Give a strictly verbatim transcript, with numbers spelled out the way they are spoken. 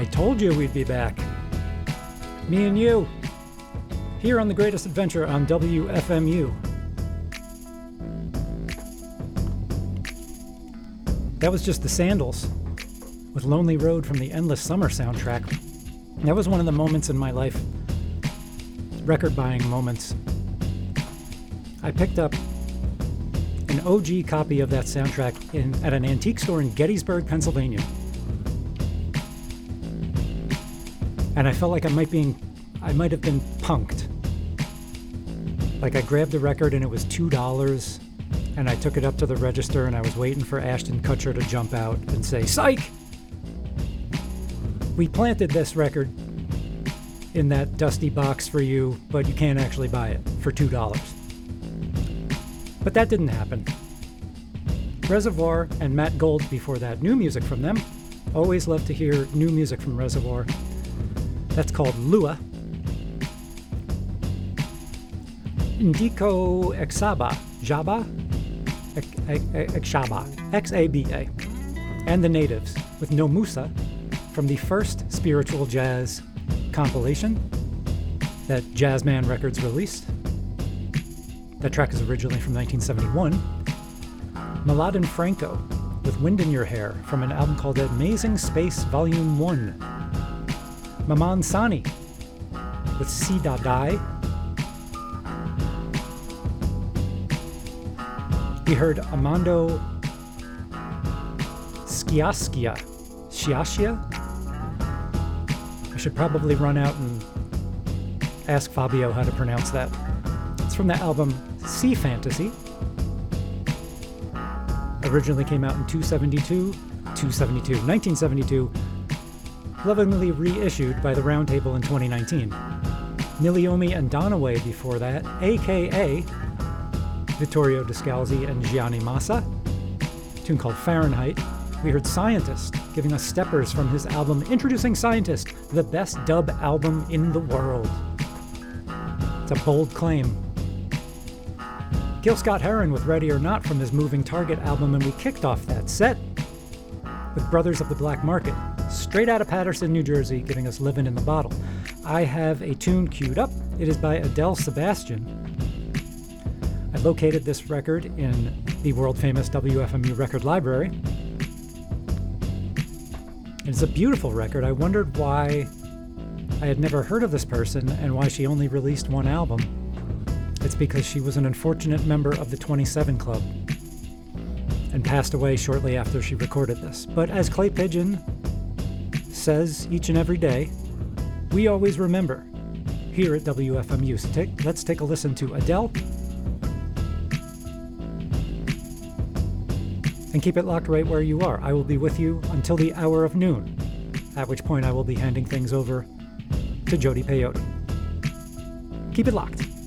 I told you we'd be back. Me and you. Here on The Greatest Adventure on W F M U. That was just the Sandals with Lonely Road from the Endless Summer soundtrack. That was one of the moments in my life, record buying moments. I picked up an O G copy of that soundtrack in, at an antique store in Gettysburg, Pennsylvania. And I felt like I might being, I might have been punked. Like I grabbed the record and it was two dollars, and I took it up to the register and I was waiting for Ashton Kutcher to jump out and say, "Psych! We planted this record in that dusty box for you, but you can't actually buy it for two dollars. But that didn't happen. Reservoir and Matt Gold before that. New music from them. Always love to hear new music from Reservoir. That's called Lua. Indiko Exaba, Jaba, Exaba, X A B A, and the Natives with No Musa from the first Spiritual Jazz compilation that Jazzman Records released. That track is originally from nineteen seventy-one. Mladen Franco with Wind in Your Hair from an album called Amazing Space Volume one. Maman Sani with Si Da Dai. We heard Amando Sciascia. Sciascia? I should probably run out and ask Fabio how to pronounce that. It's from the album Sea Fantasy. Originally came out in two seventy-two, two seventy-two, nineteen seventy-two, lovingly reissued by the Roundtable in twenty nineteen. Niliomi and Donaway before that, aka Vittorio Descalzi and Gianni Massa, a tune called Fahrenheit. We heard Scientist giving us steppers from his album Introducing Scientist, the best dub album in the world. It's a bold claim. Gil Scott-Heron with Ready or Not from his Moving Target album, and we kicked off that set with Brothers of the Black Market, straight out of Paterson, New Jersey, giving us Livin' in the Bottle. I have a tune queued up. It is by Adele Sebastian. I located this record in the world-famous W F M U record library. It's a beautiful record. I wondered why I had never heard of this person and why she only released one album. It's because she was an unfortunate member of the twenty-seven Club and passed away shortly after she recorded this. But as Clay Pigeon says each and every day, we always remember here at W F M U. So take, let's take a listen to Adele. And keep it locked right where you are. I will be with you until the hour of noon, at which point I will be handing things over to Jody Peyote. Keep it locked.